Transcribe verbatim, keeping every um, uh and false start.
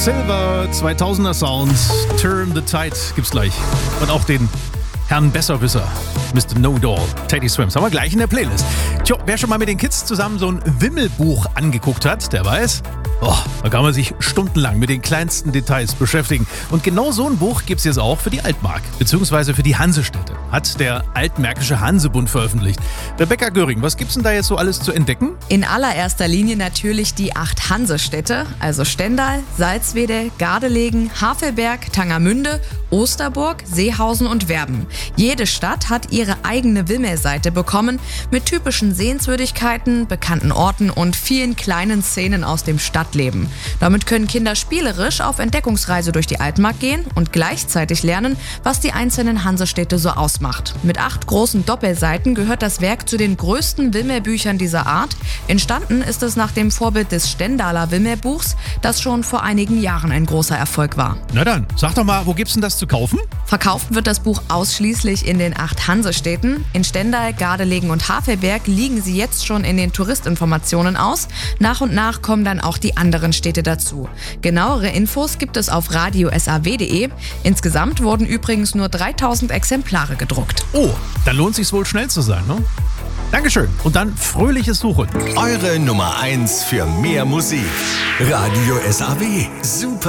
Silver, zweitausender Sounds, Turn the Tide gibt's gleich. Und auch den Herrn Besserwisser, Mister No-Doll, Teddy Swims, haben wir gleich in der Playlist. Tja, wer schon mal mit den Kids zusammen so ein Wimmelbuch angeguckt hat, der weiß, oh, da kann man sich stundenlang mit den kleinsten Details beschäftigen. Und genau so ein Buch gibt's jetzt auch für die Altmark, beziehungsweise für die Hansestädte. Hat der Altmärkische Hansebund veröffentlicht. Rebecca Göring, was gibt's denn da jetzt so alles zu entdecken? In allererster Linie natürlich die acht Hansestädte, also Stendal, Salzwedel, Gardelegen, Havelberg, Tangermünde, Osterburg, Seehausen und Werben. Jede Stadt hat ihre eigene Wimmelseite bekommen mit typischen Sehenswürdigkeiten, bekannten Orten und vielen kleinen Szenen aus dem Stadtleben. Damit können Kinder spielerisch auf Entdeckungsreise durch die Altmark gehen und gleichzeitig lernen, was die einzelnen Hansestädte so ausmacht. Mit acht großen Doppelseiten gehört das Werk zu den größten Wimmelbüchern dieser Art. Entstanden ist es nach dem Vorbild des Stendaler Wimmelbuchs, das schon vor einigen Jahren ein großer Erfolg war. Na dann, sag doch mal, wo gibt's denn das zu kaufen? Verkauft wird das Buch ausschließlich in den acht Hansestädten. In Stendal, Gardelegen und Havelberg liegen sie jetzt schon in den Touristinformationen aus. Nach und nach kommen dann auch die anderen Städte dazu. Genauere Infos gibt es auf radio s a w punkt d e. Insgesamt wurden übrigens nur dreitausend Exemplare gedruckt. Oh, dann lohnt sich's wohl schnell zu sein, ne? Dankeschön und dann fröhliches Suchen. Eure Nummer eins für mehr Musik. Radio S A W. Super.